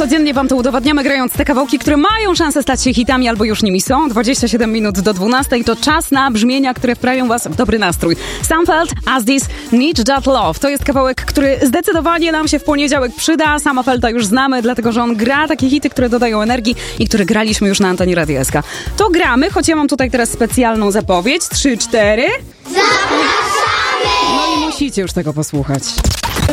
Codziennie wam to udowadniamy, grając te kawałki, które mają szansę stać się hitami albo już nimi są. 27 minut do 12 to czas na brzmienia, które wprawią was w dobry nastrój. Sumfeld, As This, Need That Love. To jest kawałek, który zdecydowanie nam się w poniedziałek przyda. Sama Felda już znamy, dlatego że on gra takie hity, które dodają energii i które graliśmy już na antenie Radia SK. To gramy, choć ja mam tutaj teraz specjalną zapowiedź. 3, 4. Zapraszamy! No i musicie już tego posłuchać.